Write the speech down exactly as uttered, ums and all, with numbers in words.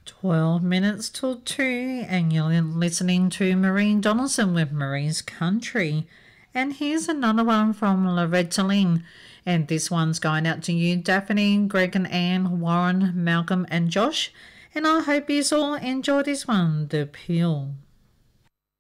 twelve minutes till two, and you're listening to Maureen Donaldson with Marie's Country. And here's another one from Loretta Lynn, and this one's going out to you, Daphne, Greg and Anne, Warren, Malcolm and Josh, and I hope you all enjoy this one, The Peel.